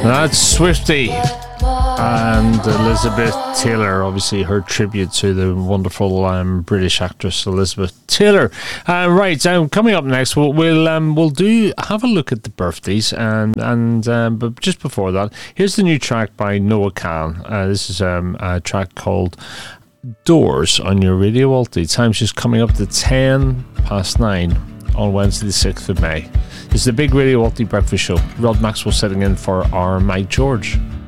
That's Swiftie and Elizabeth Taylor, obviously her tribute to the wonderful British actress Elizabeth Taylor. Right, coming up next, we'll have a look at the birthdays, and but just before that, here's the new track by Noah Kahan. This is a track called Doors on your Radio Alti. Time's just coming up to 9:10 on Wednesday the 6th of May. This is the big Radio Alti Breakfast Show. Rod Maxwell sitting in for our Mike George.